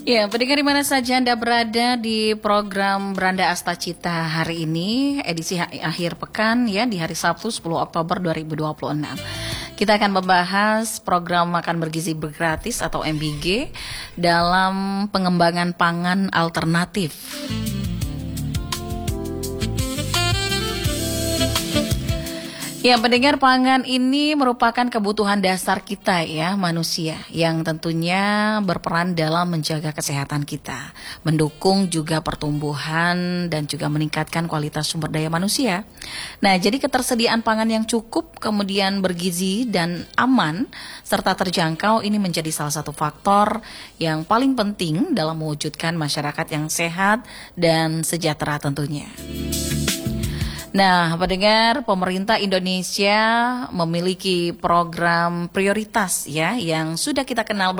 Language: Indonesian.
Ya, pendengar di mana saja Anda berada di program Beranda Asta Cita hari ini, edisi akhir pekan ya, di hari Sabtu 10 Oktober 2026. Kita akan membahas program Makan Bergizi Bergratis atau MBG dalam pengembangan pangan alternatif. Ya, pendengar, pangan ini merupakan kebutuhan dasar kita ya, manusia, yang tentunya berperan dalam menjaga kesehatan kita, mendukung juga pertumbuhan dan juga meningkatkan kualitas sumber daya manusia. Nah, jadi ketersediaan pangan yang cukup, kemudian bergizi dan aman, serta terjangkau ini menjadi salah satu faktor yang paling penting dalam mewujudkan masyarakat yang sehat dan sejahtera tentunya. Nah, pendengar, pemerintah Indonesia memiliki program prioritas ya yang sudah kita kenal